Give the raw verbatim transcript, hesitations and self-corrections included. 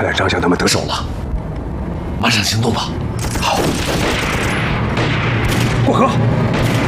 看来张相他们得手了， 马上行动吧。 好，过河。